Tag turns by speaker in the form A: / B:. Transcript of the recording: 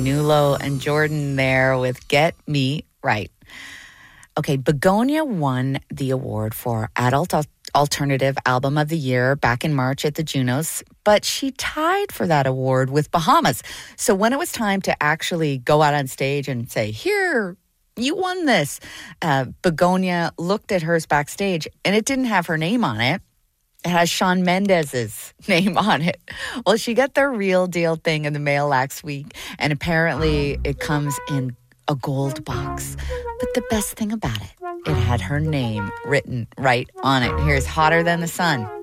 A: Nulo and Jordan there with Get Me Right. Okay, Begonia won the award for Adult Alternative Album of the Year back in March at the Junos, but she tied for that award with Bahamas. So when it was time to actually go out on stage and say, here, you won this, Begonia looked at hers backstage and it didn't have her name on it. It has Shawn Mendes's name on it. Well, she got the real deal thing in the mail last week, and apparently it comes in a gold box. But the best thing about it, it had her name written right on it. Here's Hotter Than the Sun.